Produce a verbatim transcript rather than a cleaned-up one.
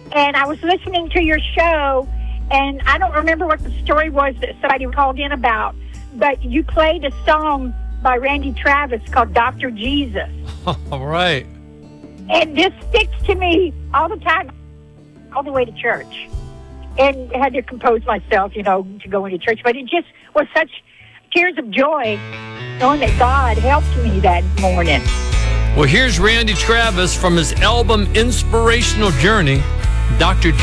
and I was listening to your show, and I don't remember what the story was that somebody called in about, but you played a song by Randy Travis called Doctor Jesus. All right. And this sticks to me all the time, all the way to church. And had to compose myself, you know, to go into church. But it just was such tears of joy knowing that God helped me that morning. Well, here's Randy Travis from his album Inspirational Journey, Doctor